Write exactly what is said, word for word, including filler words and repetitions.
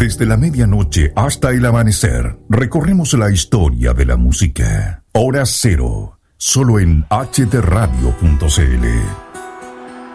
Desde la medianoche hasta el amanecer, recorremos la historia de la música. Hora Cero, solo en h d radio punto c l.